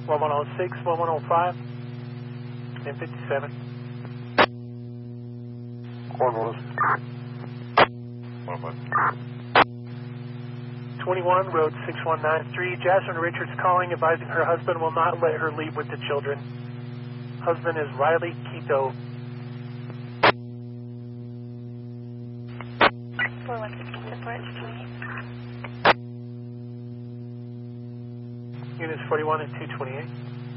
1106, 1105, and 57. Cornwall. 21, road 6193. Jasmine Richards calling, advising her husband will not let her leave with the children. Husband is Riley Quito. 4116 support, 28. Units 41 and 228.